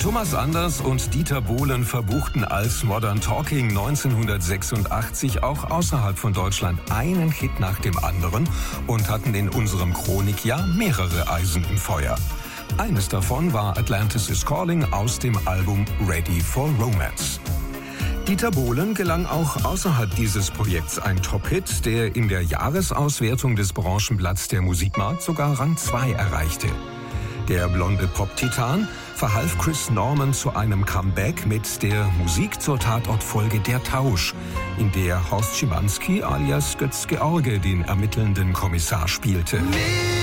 Thomas Anders und Dieter Bohlen verbuchten als Modern Talking 1986 auch außerhalb von Deutschland einen Hit nach dem anderen und hatten in unserem Chronikjahr mehrere Eisen im Feuer. Eines davon war Atlantis is Calling aus dem Album Ready for Romance. Dieter Bohlen gelang auch außerhalb dieses Projekts ein Top-Hit, der in der Jahresauswertung des Branchenblatts der Musikmarkt sogar Rang 2 erreichte. Der blonde Pop-Titan verhalf Chris Norman zu einem Comeback mit der Musik zur Tatortfolge Der Tausch, in der Horst Schimanski alias Götz George den ermittelnden Kommissar spielte.